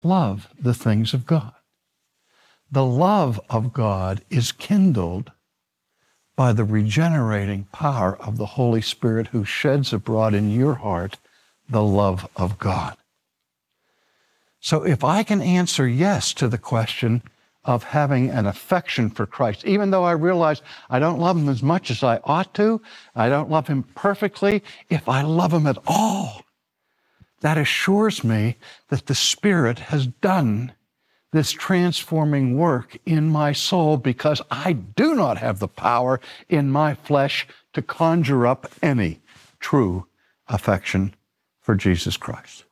love the things of God. The love of God is kindled by the regenerating power of the Holy Spirit who sheds abroad in your heart the love of God. So if I can answer yes to the question of having an affection for Christ, even though I realize I don't love him as much as I ought to, I don't love him perfectly, if I love him at all, that assures me that the Spirit has done this transforming work in my soul, because I do not have the power in my flesh to conjure up any true affection for Jesus Christ.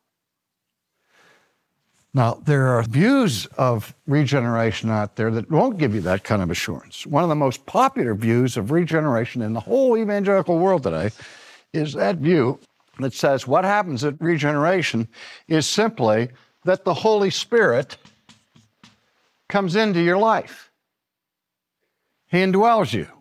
Now, there are views of regeneration out there that won't give you that kind of assurance. One of the most popular views of regeneration in the whole evangelical world today is that view that says what happens at regeneration is simply that the Holy Spirit comes into your life. He indwells you.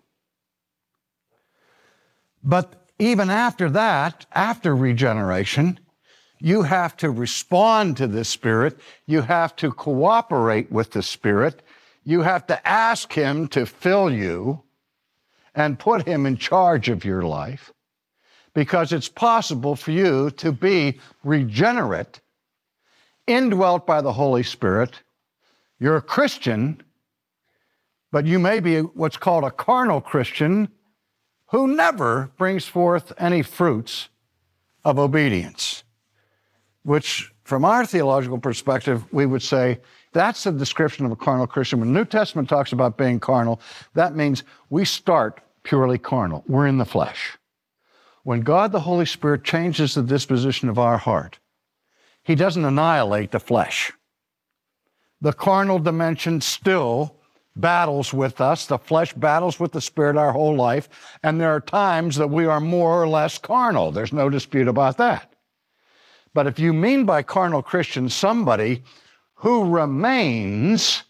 But even after that, after regeneration, you have to respond to the Spirit. You have to cooperate with the Spirit. You have to ask him to fill you and put him in charge of your life, because it's possible for you to be regenerate, indwelt by the Holy Spirit. You're a Christian, but you may be what's called a carnal Christian who never brings forth any fruits of obedience, which from our theological perspective, we would say that's a description of a carnal Christian. When the New Testament talks about being carnal, that means we start purely carnal. We're in the flesh. When God the Holy Spirit changes the disposition of our heart, he doesn't annihilate the flesh. The carnal dimension still battles with us. The flesh battles with the Spirit our whole life, and there are times that we are more or less carnal. There's no dispute about that. But if you mean by carnal Christian somebody who remains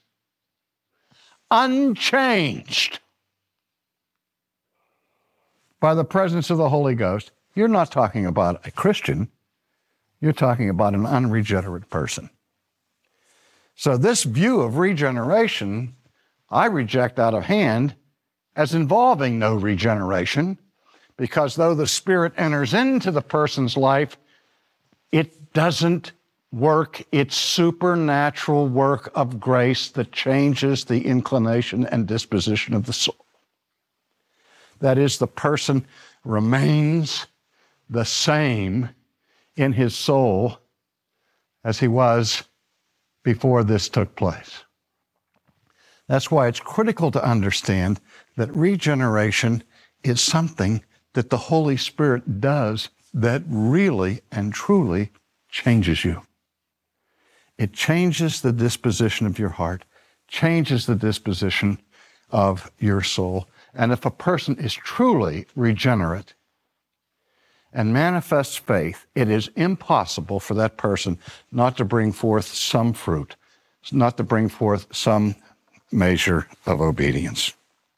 unchanged by the presence of the Holy Ghost, you're not talking about a Christian. You're talking about an unregenerate person. So this view of regeneration, I reject out of hand as involving no regeneration, because though the Spirit enters into the person's life, it doesn't work its supernatural work of grace that changes the inclination and disposition of the soul. That is, the person remains the same in his soul as he was before this took place. That's why it's critical to understand that regeneration is something that the Holy Spirit does that really and truly changes you. It changes the disposition of your heart, changes the disposition of your soul. And if a person is truly regenerate and manifests faith, it is impossible for that person not to bring forth some fruit, not to bring forth some measure of obedience.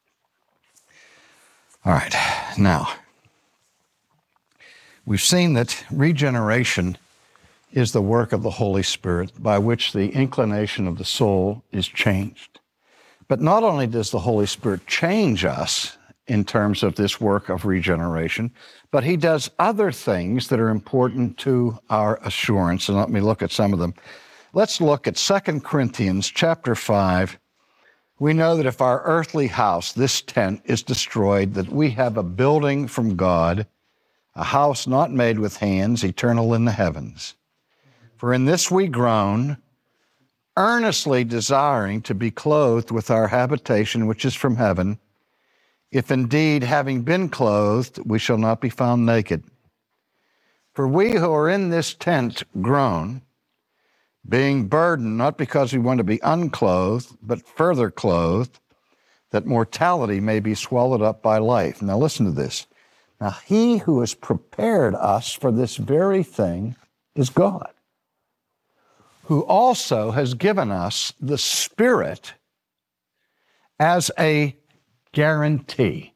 All right, now, we've seen that regeneration is the work of the Holy Spirit by which the inclination of the soul is changed. But not only does the Holy Spirit change us in terms of this work of regeneration, but he does other things that are important to our assurance. And let me look at some of them. Let's look at 2 Corinthians chapter 5. We know that if our earthly house, this tent, is destroyed, that we have a building from God, a house not made with hands, eternal in the heavens. For in this we groan, earnestly desiring to be clothed with our habitation which is from heaven, if indeed, having been clothed, we shall not be found naked. For we who are in this tent groan, being burdened, not because we want to be unclothed, but further clothed, that mortality may be swallowed up by life. Now listen to this. Now he who has prepared us for this very thing is God, who also has given us the Spirit as a guarantee.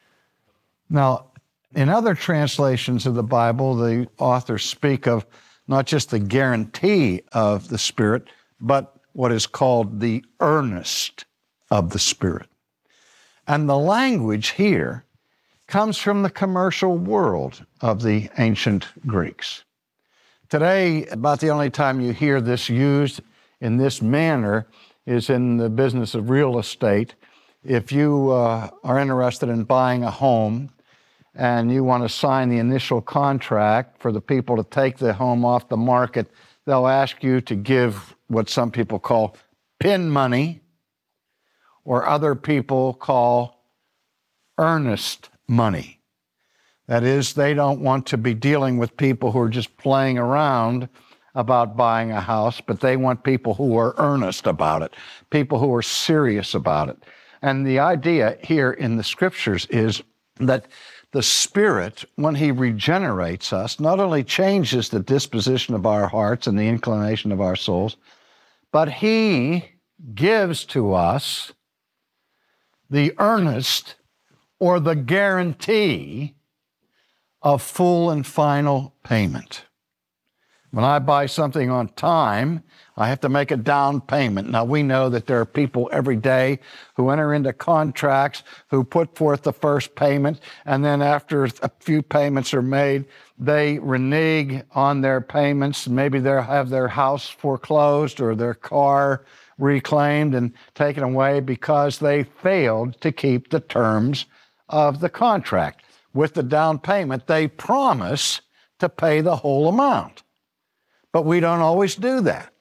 Now, in other translations of the Bible, the authors speak of not just the guarantee of the Spirit, but what is called the earnest of the Spirit. And the language here comes from the commercial world of the ancient Greeks. Today, about the only time you hear this used in this manner is in the business of real estate. If you are interested in buying a home and you want to sign the initial contract for the people to take the home off the market, they'll ask you to give what some people call pin money, or other people call earnest money. That is, they don't want to be dealing with people who are just playing around about buying a house, but they want people who are earnest about it, people who are serious about it. And the idea here in the Scriptures is that the Spirit, when He regenerates us, not only changes the disposition of our hearts and the inclination of our souls, but He gives to us the earnest or the guarantee of full and final payment. When I buy something on time, I have to make a down payment. Now, we know that there are people every day who enter into contracts who put forth the first payment, and then after a few payments are made, they renege on their payments. Maybe they'll have their house foreclosed or their car reclaimed and taken away because they failed to keep the terms of the contract. With the down payment, they promise to pay the whole amount. But we don't always do that.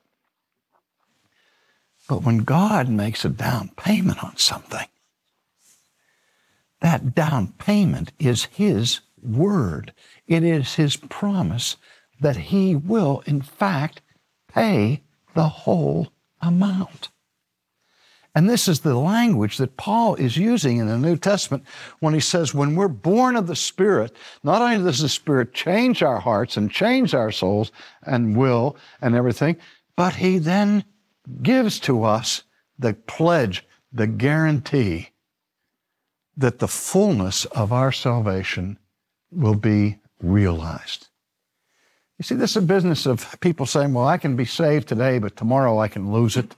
But when God makes a down payment on something, that down payment is His word. It is His promise that He will, in fact, pay the whole amount. And this is the language that Paul is using in the New Testament when he says, when we're born of the Spirit, not only does the Spirit change our hearts and change our souls and will and everything, but He then gives to us the pledge, the guarantee that the fullness of our salvation will be realized. You see, this is a business of people saying, well, I can be saved today, but tomorrow I can lose it.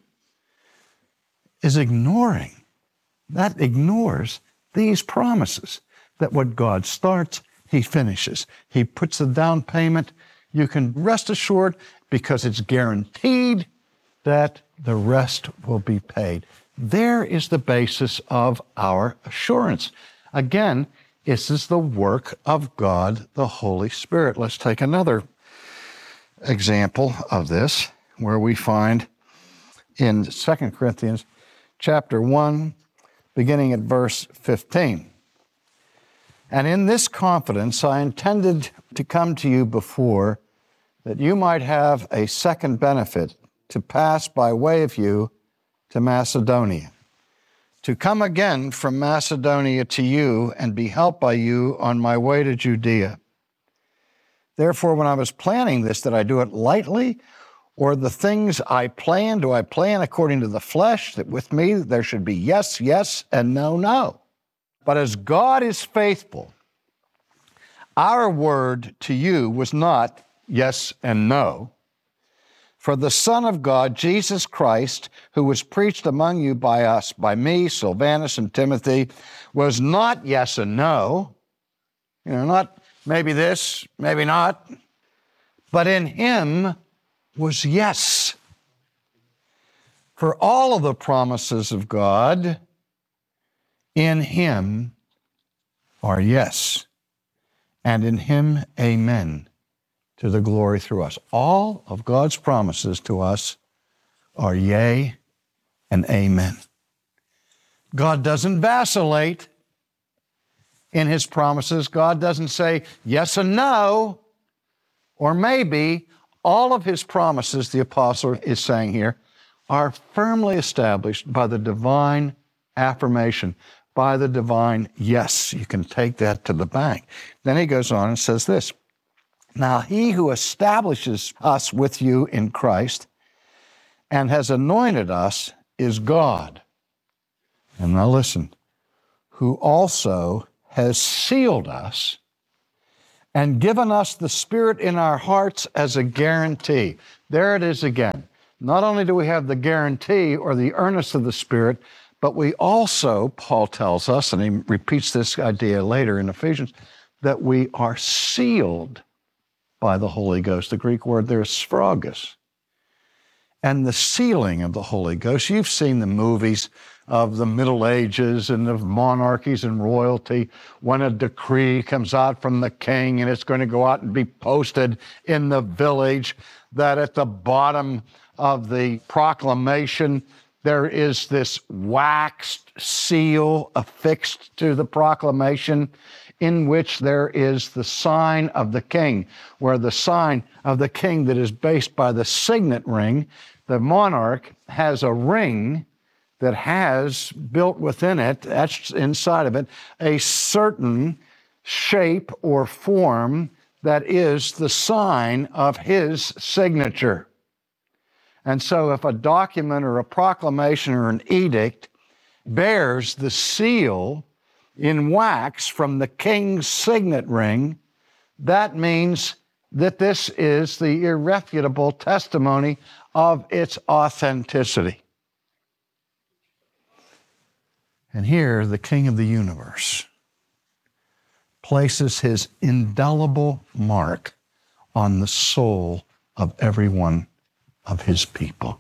Is ignoring. That ignores these promises that what God starts, He finishes. He puts the down payment. You can rest assured because it's guaranteed that the rest will be paid. There is the basis of our assurance. Again, this is the work of God, the Holy Spirit. Let's take another example of this where we find in 2 Corinthians chapter 1, beginning at verse 15. And in this confidence I intended to come to you before, that you might have a second benefit, to pass by way of you to Macedonia, to come again from Macedonia to you and be helped by you on my way to Judea. Therefore, when I was planning this, did I do it lightly? Or the things I plan, do I plan according to the flesh, that with me there should be yes, yes, and no, no? But as God is faithful, our word to you was not yes and no. For the Son of God, Jesus Christ, who was preached among you by us, by me, Silvanus, and Timothy, was not yes and no. Not maybe this, maybe not. But in Him was yes. For all of the promises of God in Him are yes, and in Him amen, to the glory through us. All of God's promises to us are yea and amen. God doesn't vacillate in His promises. God doesn't say yes and no, or maybe. All of His promises, the apostle is saying here, are firmly established by the divine affirmation, by the divine yes. You can take that to the bank. Then he goes on and says this, now He who establishes us with you in Christ and has anointed us is God. And now listen, who also has sealed us and given us the Spirit in our hearts as a guarantee. There it is again. Not only do we have the guarantee or the earnest of the Spirit, but we also, Paul tells us, and he repeats this idea later in Ephesians, that we are sealed by the Holy Ghost. The Greek word there is sphragos. And the sealing of the Holy Ghost, you've seen the movies of the Middle Ages and of monarchies and royalty when a decree comes out from the king and it's going to go out and be posted in the village, that at the bottom of the proclamation there is this waxed seal affixed to the proclamation in which there is the sign of the king, where the sign of the king that is based by the signet ring, the monarch has a ring that has built within it, etched inside of it, a certain shape or form that is the sign of his signature. And so if a document or a proclamation or an edict bears the seal in wax from the king's signet ring, that means that this is the irrefutable testimony of its authenticity. And here, the King of the universe places his indelible mark on the soul of every one of his people.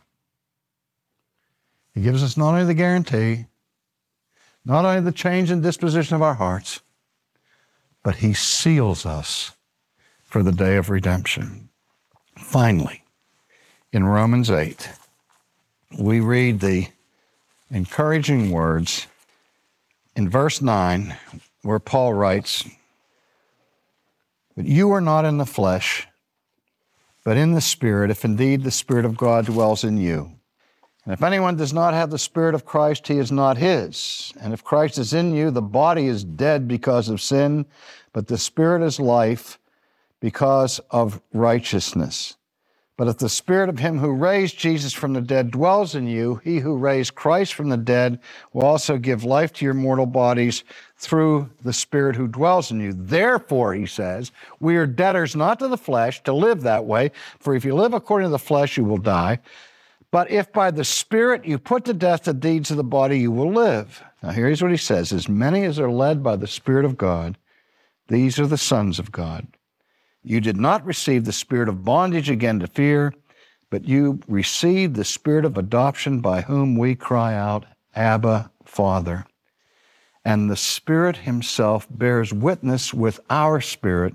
He gives us not only the guarantee, not only the change in disposition of our hearts, but he seals us for the day of redemption. Finally, in Romans 8, we read the encouraging words in verse 9, where Paul writes, "But you are not in the flesh, but in the Spirit, if indeed the Spirit of God dwells in you. And if anyone does not have the Spirit of Christ, he is not his. And if Christ is in you, the body is dead because of sin, but the Spirit is life because of righteousness. But if the Spirit of him who raised Jesus from the dead dwells in you, he who raised Christ from the dead will also give life to your mortal bodies through the Spirit who dwells in you. Therefore," he says, "we are debtors not to the flesh to live that way, for if you live according to the flesh, you will die. But if by the Spirit you put to death the deeds of the body, you will live." Now here's what he says, "As many as are led by the Spirit of God, these are the sons of God. You did not receive the spirit of bondage again to fear, but you received the Spirit of adoption by whom we cry out, Abba, Father. And the Spirit himself bears witness with our spirit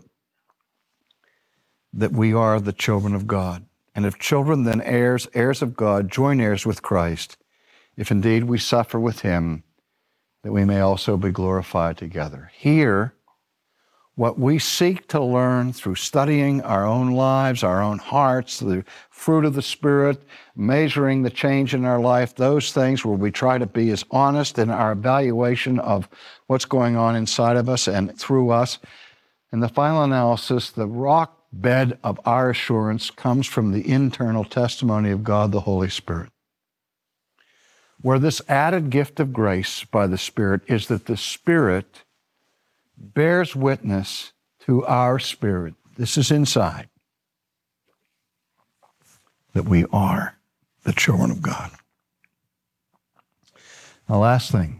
that we are the children of God. And if children, then heirs, heirs of God, joint heirs with Christ, if indeed we suffer with him, that we may also be glorified together." Here, what we seek to learn through studying our own lives, our own hearts, the fruit of the Spirit, measuring the change in our life, those things where we try to be as honest in our evaluation of what's going on inside of us and through us. In the final analysis, the rock bed of our assurance comes from the internal testimony of God, the Holy Spirit, where this added gift of grace by the Spirit is that the Spirit bears witness to our spirit. This is inside, that we are the children of God. The last thing,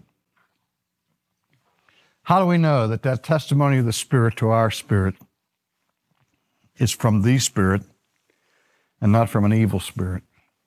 how do we know that that testimony of the Spirit to our spirit is from the Spirit and not from an evil spirit?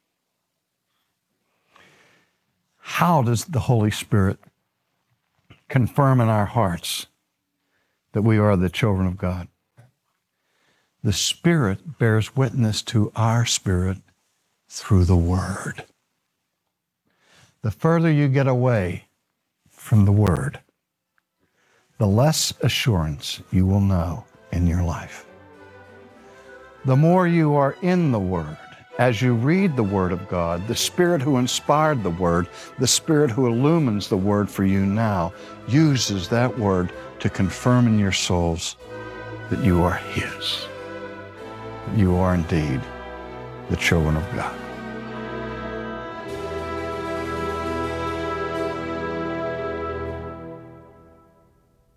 How does the Holy Spirit confirm in our hearts that we are the children of God? The Spirit bears witness to our spirit through the Word. The further you get away from the Word, the less assurance you will know in your life. The more you are in the Word, as you read the Word of God, the Spirit who inspired the Word, the Spirit who illumines the Word for you now, uses that Word to confirm in your souls that you are His, that you are indeed the children of God.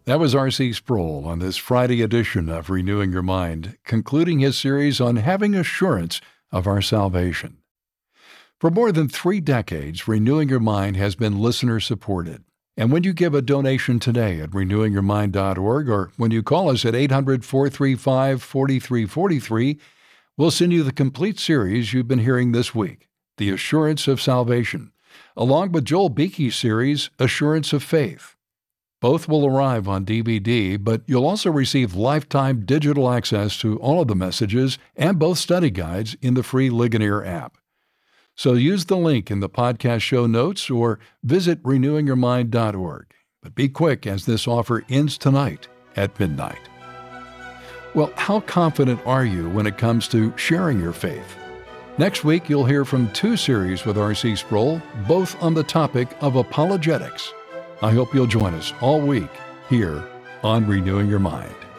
That was R.C. Sproul on this Friday edition of Renewing Your Mind, concluding his series on having assurance of our salvation. For more than 3 decades, Renewing Your Mind has been listener-supported. And when you give a donation today at renewingyourmind.org or when you call us at 800-435-4343, we'll send you the complete series you've been hearing this week, The Assurance of Salvation, along with Joel Beeke's series, Assurance of Faith. Both will arrive on DVD, but you'll also receive lifetime digital access to all of the messages and both study guides in the free Ligonier app. So use the link in the podcast show notes or visit renewingyourmind.org. But be quick, as this offer ends tonight at midnight. Well, how confident are you when it comes to sharing your faith? Next week, you'll hear from 2 series with R.C. Sproul, both on the topic of apologetics. I hope you'll join us all week here on Renewing Your Mind.